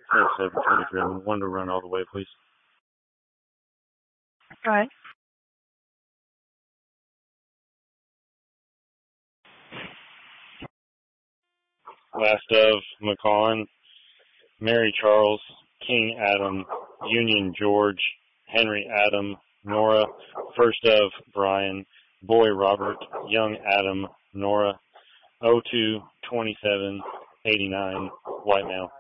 7:23. One to run all the way, please. All right. Last of McCon, Mary Charles, King Adam, Union George, Henry Adam, Nora, First of Brian, Boy Robert, Young Adam, Nora, 02-27-89, white male.